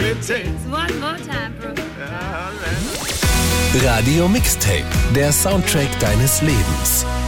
Gravitate. One more time, Brooke. Ja, Radio Mixtape, der Soundtrack deines Lebens.